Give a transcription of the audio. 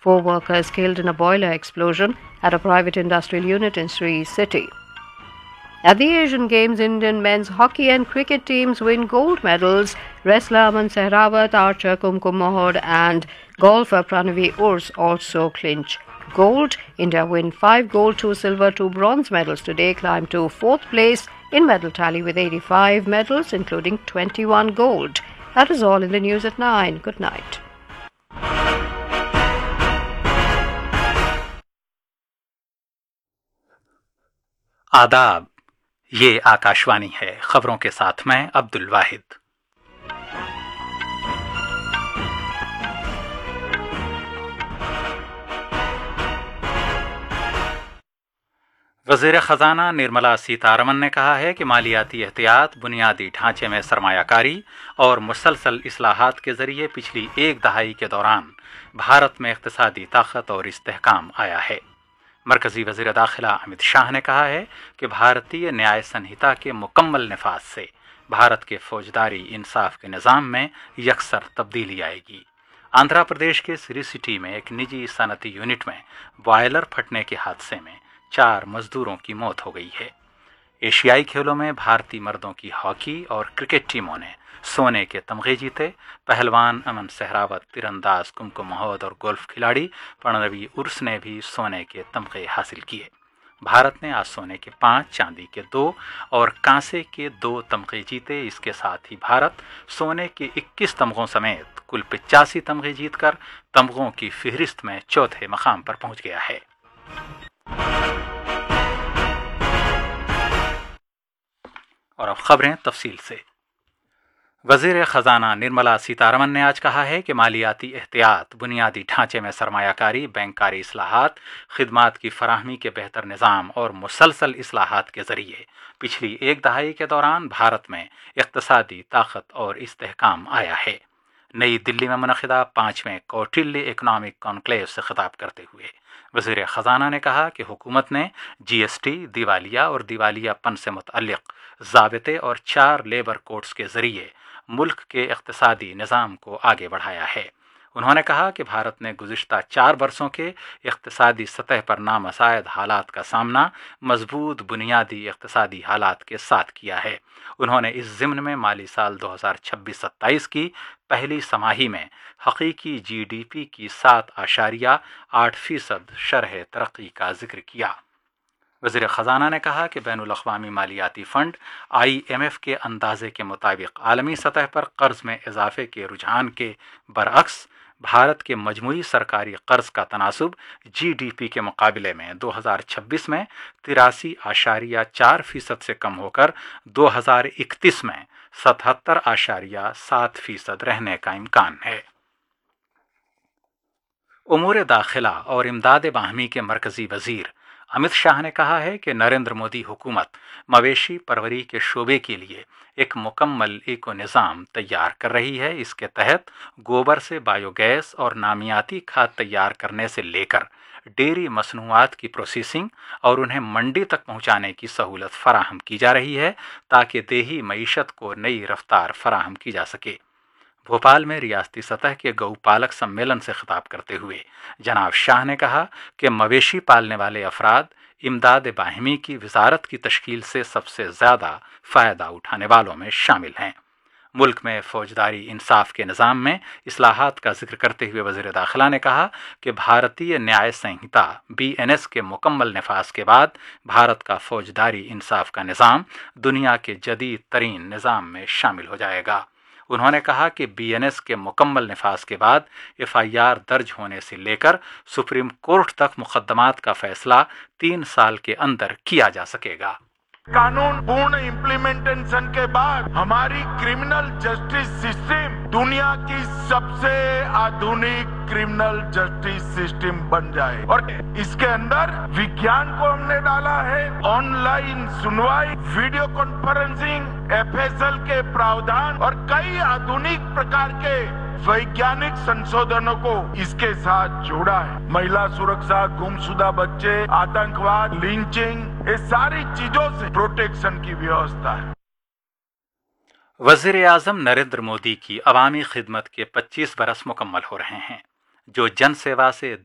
4 workers killed in a boiler explosion at a private industrial unit in Sri City. At the Asian Games, Indian men's hockey and cricket teams win gold medals. Wrestler Aman Sehrawat, archer Kumkum Mohod and golfer Pranavi Urs also clinch gold. India win 5 gold, 2 silver, 2 bronze medals today, climb to 4th place in medal tally with 85 medals, including 21 gold. That is all in the news at 9. Good night. आदाब, ये आकाशवाणी है। खबरों के साथ मैं अब्दुल वाहिद। वज़ीर ख़ज़ाना निर्मला सीतारमन ने कहा है कि मालियाती एहतियात, बुनियादी ढांचे में सरमायाकारी और मुसलसल इस्लाहात के ज़रिए पिछली एक दहाई के दौरान भारत में इक़्तिसादी ताकत और इस्तेहकाम आया है। मरकज़ी वज़ीर दाखिला अमित शाह ने कहा है कि भारतीय न्याय संहिता के मुकम्मल नफाज से भारत के फौजदारी इंसाफ के निज़ाम में यकसर तब्दीली आएगी। आंध्र प्रदेश के सिरी सिटी में एक निजी सनती यूनिट में बॉयलर फटने के हादसे में 4 मजदूरों की मौत हो गई है। एशियाई खेलों में भारतीय मर्दों की हॉकी और क्रिकेट टीमों ने सोने के तमगे जीते। पहलवान अमन सहरावत, तीरंदाज कुमकुम महमूद और गोल्फ खिलाड़ी प्रणवी उर्स ने भी सोने के तमगे हासिल किए। भारत ने आज सोने के 5, चांदी के 2 और कांसे के 2 तमगे जीते। इसके साथ ही भारत सोने के 21 तमगों समेत कुल 85 तमगे जीतकर तमगों की फहरिस्त में चौथे मकाम पर पहुंच गया है। और अब खबरें तफसील से। वज़ीर ख़ज़ाना निर्मला सीतारमन ने आज कहा है कि मालियाती एहतियात, बुनियादी ढांचे में सरमायाकारी, बैंकारी इस्लाहात, खिदमात की फराहमी के बेहतर निज़ाम और मुसलसल इस्लाहात के ज़रिए पिछली एक दहाई के दौरान भारत में इक़्तिसादी ताकत और इस्तेहकाम आया है। नई दिल्ली में मुनक़िदा 5वें कौटिल्य इकनॉमिक कॉन्क्लेव से खिताब करते हुए वज़ीर ख़ज़ाना ने कहा कि हुकूमत ने GST, दिवालिया और दिवालियापन से मुतअल्लिक़ ज़ाबिते और 4 लेबर कोड्स के ज़रिए मुल्क के इक़्तिसादी निज़ाम को आगे बढ़ाया है। उन्होंने कहा कि भारत ने गुज़िश्ता 4 बरसों के इक़्तिसादी सतह पर नामसायद हालात का सामना मजबूत बुनियादी इक़्तिसादी हालात के साथ किया है। उन्होंने इस ज़िम्न में माली साल 2026-27 की पहली समाही में हकीकी GDP की 7.8% शरह तरक्की का जिक्र किया। वज़ीर ख़ज़ाना ने कहा कि बैनुल अक़वामी मालियाती फ़ंड IMF के अंदाज़े के मुताबिक आलमी सतह पर कर्ज़ में इजाफ़े के रुझान के बरअक्स भारत के मजमूई सरकारी कर्ज़ का तनासुब GDP के मुकाबले में 2026 में 83.4% से कम होकर 2031 में 77.7% रहने का इम्कान है। उमूर दाखिला और इमदाद बाहमी के मरकज़ी वज़ीर अमित शाह ने कहा है कि नरेंद्र मोदी हुकूमत मवेशी परवरी के शोबे के लिए एक मुकम्मल इको निज़ाम तैयार कर रही है। इसके तहत गोबर से बायोगैस और नामियाती खाद तैयार करने से लेकर डेयरी मसनूआत की प्रोसेसिंग और उन्हें मंडी तक पहुंचाने की सहूलत फराहम की जा रही है ताकि देही मईशत को नई रफ्तार फराहम की जा सके। भोपाल में रियासती सतह के गौपालक सम्मेलन से खिताब करते हुए जनाब शाह ने कहा कि मवेशी पालने वाले अफराद इमदाद बाहिमी की वजारत की तश्कील से सबसे ज़्यादा फ़ायदा उठाने वालों में शामिल हैं। मुल्क में फौजदारी इंसाफ के निज़ाम में इस्लाहात का जिक्र करते हुए वज़ीर दाखिला ने कहा कि भारतीय न्याय संहिता BNS के मुकम्मल नफाज के बाद भारत का फौजदारी इंसाफ का निज़ाम दुनिया के जदीद तरीन निज़ाम में शामिल हो जाएगा। उन्होंने कहा कि BNS के मुकम्मल नफाज के बाद FIR दर्ज होने से लेकर सुप्रीम कोर्ट तक मुकदमात का फैसला 3 साल के अंदर किया जा सकेगा। कानून पूर्ण इम्प्लीमेंटेशन के बाद हमारी क्रिमिनल जस्टिस सिस्टम दुनिया की सबसे आधुनिक क्रिमिनल जस्टिस सिस्टम बन जाए और इसके अंदर विज्ञान को हमने डाला है। ऑनलाइन सुनवाई, वीडियो कॉन्फ्रेंसिंग, FSL के प्रावधान और कई आधुनिक प्रकार के वैज्ञानिक संशोधनों को इसके साथ जोड़ा है। महिला सुरक्षा, गुमशुदा बच्चे, आतंकवाद, लिंचिंग, ये सारी चीजों से प्रोटेक्शन की व्यवस्था है। वज़ीर आज़म नरेंद्र मोदी की अवामी खिदमत के 25 बरस मुकम्मल हो रहे हैं, जो जन सेवा से